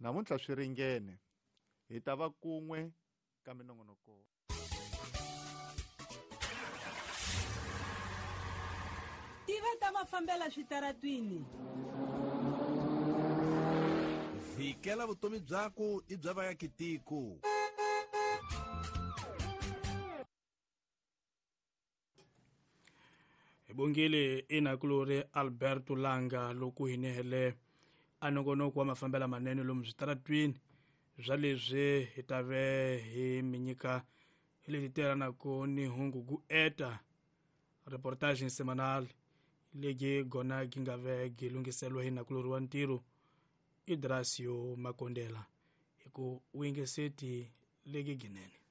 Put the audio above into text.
namuntlha swi ringene hi ta va kun'we ka minongonoko. Tiva ta mafambela switaratwini. Vikela vutomi byako I bya vaakitiko. Ibongile inakulore Alberto Langa loku hinehele anongonoko wa mafambela manene lomu switaratwini bya leswi hi tave hi minyika hi leti teranako ni hungu gu eta reportage semanal legi gona gingave gilungiselwa hi nakulori wa ntirho Idrasio Makondela hi ku wingeseti legi ginene.